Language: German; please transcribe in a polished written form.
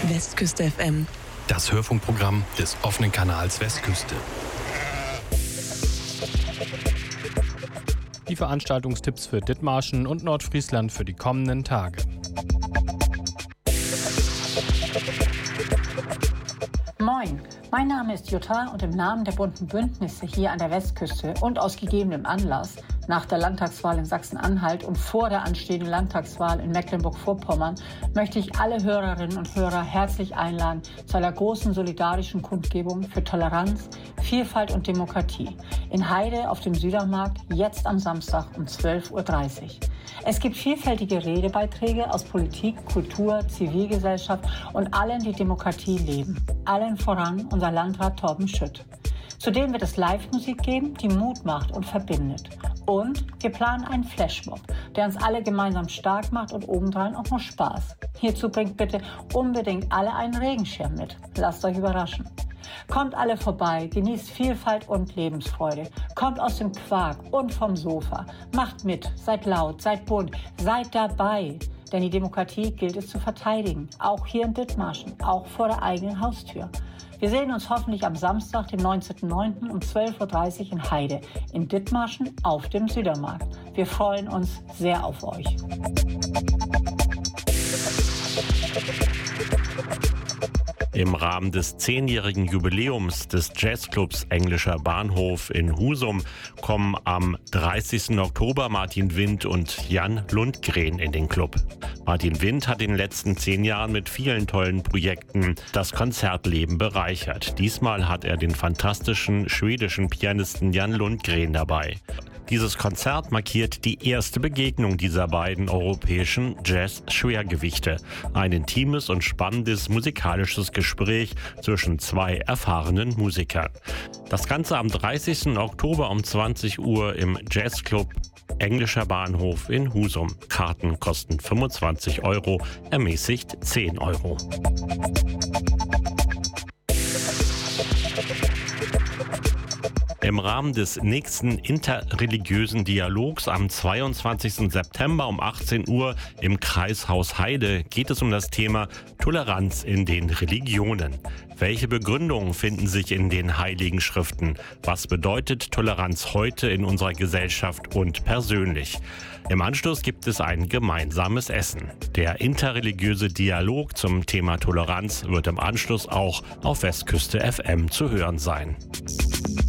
Westküste FM. Das Hörfunkprogramm des offenen Kanals Westküste. Die Veranstaltungstipps für Dithmarschen und Nordfriesland für die kommenden Tage. Moin, mein Name ist Jutta und im Namen der bunten Bündnisse hier an der Westküste und aus gegebenem Anlass nach der Landtagswahl in Sachsen-Anhalt und vor der anstehenden Landtagswahl in Mecklenburg-Vorpommern möchte ich alle Hörerinnen und Hörer herzlich einladen zu einer großen solidarischen Kundgebung für Toleranz, Vielfalt und Demokratie in Heide auf dem Südermarkt jetzt am Samstag um 12:30 Uhr. Es gibt vielfältige Redebeiträge aus Politik, Kultur, Zivilgesellschaft und allen, die Demokratie leben. Allen voran unser Landrat Torben Schütt. Zudem wird es Live-Musik geben, die Mut macht und verbindet. Und wir planen einen Flashmob, der uns alle gemeinsam stark macht und obendrein auch noch Spaß. Hierzu bringt bitte unbedingt alle einen Regenschirm mit. Lasst euch überraschen. Kommt alle vorbei, genießt Vielfalt und Lebensfreude. Kommt aus dem Quark und vom Sofa. Macht mit, seid laut, seid bunt, seid dabei. Denn die Demokratie gilt es zu verteidigen. Auch hier in Dithmarschen, auch vor der eigenen Haustür. Wir sehen uns hoffentlich am Samstag, den 19.09. um 12:30 Uhr in Heide, in Dithmarschen auf dem Südermarkt. Wir freuen uns sehr auf euch. Im Rahmen des 10-jährigen Jubiläums des Jazzclubs Englischer Bahnhof in Husum kommen am 30. Oktober Martin Wind und Jan Lundgren in den Club. Martin Wind hat in den letzten 10 Jahren mit vielen tollen Projekten das Konzertleben bereichert. Diesmal hat er den fantastischen schwedischen Pianisten Jan Lundgren dabei. Dieses Konzert markiert die erste Begegnung dieser beiden europäischen Jazz-Schwergewichte. Ein intimes und spannendes musikalisches Gespräch zwischen 2 erfahrenen Musikern. Das Ganze am 30. Oktober um 20 Uhr im Jazzclub Englischer Bahnhof in Husum. Karten kosten 25 €, ermäßigt 10 €. Im Rahmen des nächsten interreligiösen Dialogs am 22. September um 18 Uhr im Kreishaus Heide geht es um das Thema Toleranz in den Religionen. Welche Begründungen finden sich in den Heiligen Schriften? Was bedeutet Toleranz heute in unserer Gesellschaft und persönlich? Im Anschluss gibt es ein gemeinsames Essen. Der interreligiöse Dialog zum Thema Toleranz wird im Anschluss auch auf Westküste FM zu hören sein.